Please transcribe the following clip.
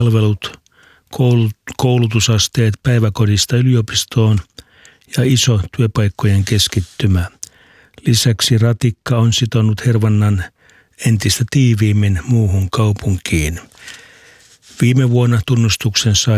palvelut, koulutusasteet päiväkodista yliopistoon ja iso työpaikkojen keskittymä. Lisäksi ratikka on sitonut Hervannan entistä tiiviimmin muuhun kaupunkiin. Viime vuonna tunnustuksen sai